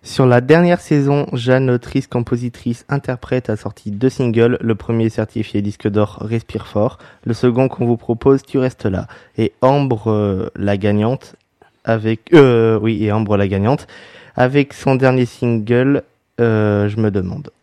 Sur la dernière saison, Jeanne, autrice, compositrice, interprète, a sorti 2 singles. Le premier certifié disque d'or, Respire fort. Le second qu'on vous propose, Tu restes là. Et Ambre la gagnante, et Ambre la gagnante, avec son dernier single, Je me demande.